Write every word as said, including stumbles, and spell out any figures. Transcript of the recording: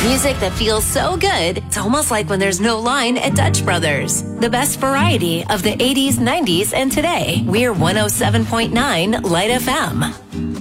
Music that feels so good, it's almost like when there's no line at Dutch Brothers. The best variety of the eighties, nineties, and today. We're one oh seven point nine Light F M.